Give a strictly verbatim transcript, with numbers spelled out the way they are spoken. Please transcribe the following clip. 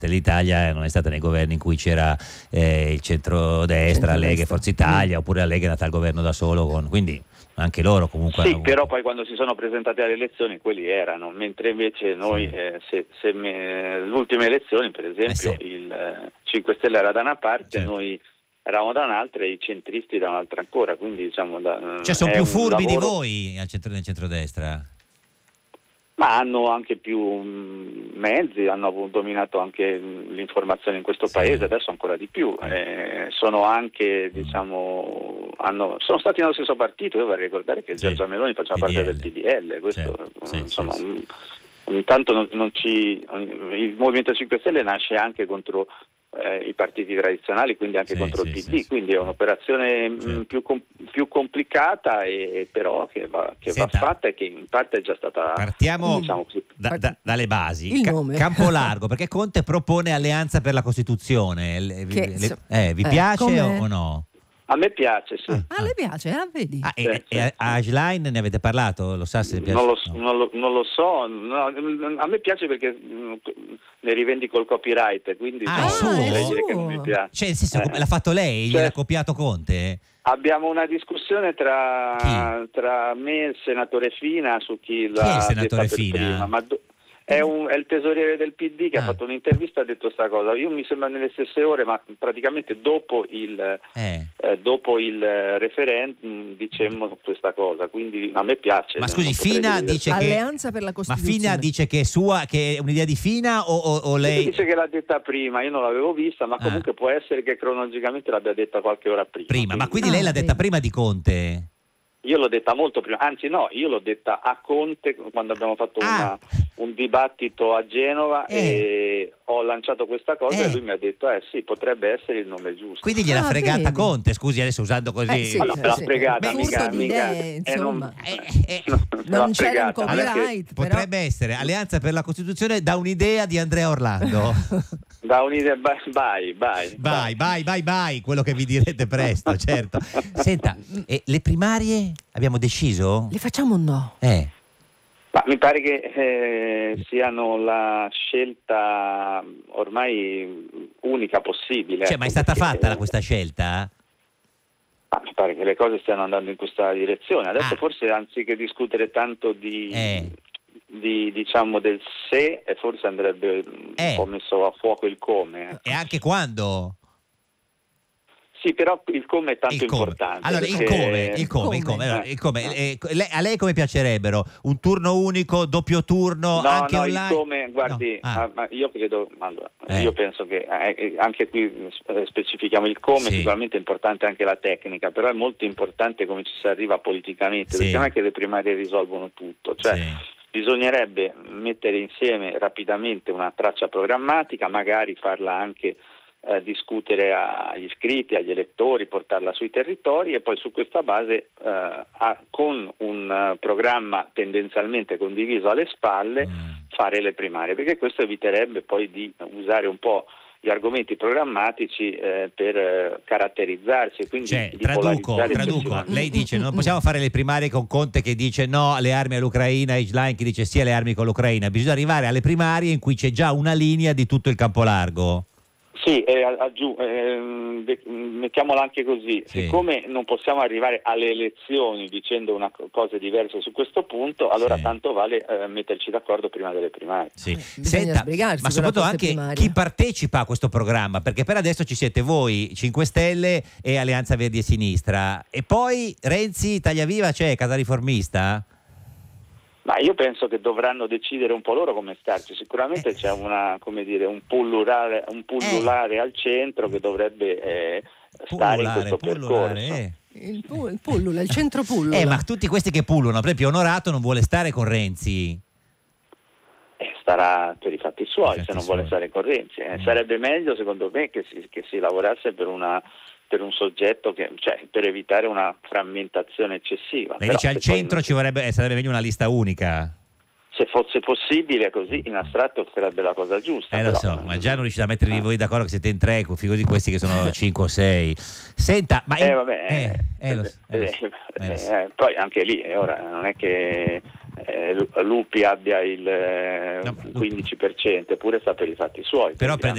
l'Italia non è stata nei governi in cui c'era eh, il centrodestra, Lega e Forza Italia, oppure la Lega è nata al governo da solo, con, quindi anche loro comunque sì, hanno però avuto... poi quando si sono presentati alle elezioni quelli erano, mentre invece noi sì. eh, se, se me, le ultime elezioni per esempio eh sì. il eh, cinque Stelle era da una parte, certo. noi eravamo da un'altra e i centristi da un'altra ancora, quindi diciamo da, cioè sono è più un furbi lavoro... di voi al centro, nel centrodestra? Ma hanno anche più mh, mezzi, hanno dominato anche l'informazione in questo sì. paese, adesso ancora di più. Eh, sono anche, diciamo, hanno, sono stati nello stesso partito. Io vorrei ricordare che sì. Giorgia Meloni faceva P D L. parte del P D L. Questo, certo. sì, insomma, sì, sì. ogni tanto non, non ci, il Movimento cinque Stelle nasce anche contro eh, i partiti tradizionali, quindi anche sì, contro sì, il P D, sì, quindi è un'operazione certo. mh, più, com- più complicata, e però che, va, che va fatta e che in parte è già stata, partiamo diciamo così, da, da, dalle basi. Il Ca- nome. Campolargo, perché Conte propone Alleanza per la Costituzione. Le, Che, le, eh, vi eh, piace com'è? o, o no? a me piace, sì. Ah, Ah, le piace? Ah, vedi? Ah, Sì, e, sì, e sì. a Ashline ne avete parlato? Lo sa se piace? Non lo, no. non lo, non lo so, no, a me piace perché mh, ne rivendico il copyright, quindi Ah, no, è suo? vorrei È dire che non suo? mi piace. Cioè, nel senso, Eh. come l'ha fatto lei? Cioè, Gliel'ha copiato Conte? abbiamo una discussione tra, Chi? tra me e il senatore Fina su chi Chi è il l'ha senatore detta per Fina? prima, ma do- è, un, è il tesoriere del P D che Ah. ha fatto un'intervista e ha detto sta cosa. Io mi sembra nelle stesse ore, ma praticamente dopo il, Eh. eh, dopo il referendum dicemmo questa cosa, quindi a me piace. Ma non scusi, potrei Fina dire- dice che... Alleanza per la Ma Costituzione. Fina dice che è sua, che è un'idea di Fina o, o, o Lei lei... dice che l'ha detta prima, io non l'avevo vista, ma comunque Ah. può essere che cronologicamente l'abbia detta qualche ora prima. Prima, ma quindi Ah, lei l'ha detta vedi. prima di Conte? Io l'ho detta molto prima, anzi no, io l'ho detta a Conte quando abbiamo fatto Ah. una, un dibattito a Genova Eh. e ho lanciato questa cosa Eh. e lui mi ha detto eh sì, potrebbe essere il nome giusto. Quindi gliel'ha Ah, fregata vedi. Conte, scusi, adesso usando così... Eh, sì, Ma no, me l'ha sì. fregata, Beh, mica, furto di mica- idee, eh, non- insomma. Eh, eh, me l'ha Non c'era un fregata. copyright, Perché però. Potrebbe essere Alleanza per la Costituzione da un'idea di Andrea Orlando. Da un'idea, vai, vai, vai. Vai, vai, vai, vai, quello che vi direte presto, certo. Senta, e le primarie abbiamo deciso? Le facciamo un no? Eh, Ma mi pare che eh, siano la scelta ormai unica possibile. cioè, ecco, ma è stata perché- fatta la- questa scelta? Ah, mi pare che le cose stiano andando in questa direzione. Adesso Ah. forse anziché discutere tanto di, Eh. di diciamo del se, e forse andrebbe Eh. un po' messo a fuoco il come. ecco. E anche quando? Sì, però il come è tanto Il come. importante. Allora, il perché- come, il come, il come. Allora, Eh. il come. Eh, lei- a lei come piacerebbero? Un turno unico, doppio turno, No, anche no, online? il come, guardi, No. Ah. ah, ma io credo, allora, Eh. io penso che eh, anche qui eh, specifichiamo il come, Sì. sicuramente è importante anche la tecnica, però è molto importante come ci si arriva politicamente, Sì. perché non è che le primarie risolvono tutto, cioè Sì. bisognerebbe mettere insieme rapidamente una traccia programmatica, magari farla anche eh, discutere agli iscritti, agli elettori, portarla sui territori e poi su questa base eh, a, con un uh, programma tendenzialmente condiviso alle spalle Mm. fare le primarie, perché questo eviterebbe poi di usare un po' gli argomenti programmatici eh, per eh, caratterizzarsi e quindi Cioè, di traduco, polarizzare traduco. eccessivamente. Lei dice non possiamo fare le primarie con Conte che dice no alle armi all'Ucraina, Heinlein che dice sì alle armi con l'Ucraina. Bisogna arrivare alle primarie in cui c'è già una linea di tutto il campo largo. Sì, eh, aggiù, eh, de- mettiamola anche così, Sì. siccome non possiamo arrivare alle elezioni dicendo una co- cosa diversa su questo punto, allora Sì. tanto vale eh, metterci d'accordo prima delle primarie. Sì. bisogna Senta, sbrigarsi ma per soprattutto la anche queste primarie. chi partecipa a questo programma, perché per adesso ci siete voi, cinque Stelle e Alleanza Verdi e Sinistra, e poi Renzi, Italia Viva, c'è Casa Riformista? Ma io penso che dovranno decidere un po' loro come starci, sicuramente Eh. c'è una, come dire, un pullulare, un pullulare al centro che dovrebbe eh, stare in Pullulare, questo pullulare, percorso. eh. Il, pu- il pullula, il centro pullula. Eh, ma tutti questi che pullulano, per esempio Onorato non vuole stare con Renzi. Eh, starà per i fatti suoi, I fatti se non suoi. vuole stare con Renzi. Eh, Mm. Sarebbe meglio, secondo me, che si, che si lavorasse per una per un soggetto che, cioè, per evitare una frammentazione eccessiva. Lei Però dice al se poi centro non- ci vorrebbe, eh, sarebbe meglio una lista unica. se fosse possibile così in astratto sarebbe la cosa giusta. Eh lo però- so, ma già non riuscite a mettervi voi d'accordo che siete in tre, figurati questi che sono cinque o sei. Senta, ma... Eh, in- vabbè, eh, eh, lo so, eh, lo so, eh, eh, lo so. eh, poi anche lì eh, ora non è che eh, Lupi abbia il eh, No, Lupi- quindici per cento, eppure sta per i fatti suoi. Però quindi,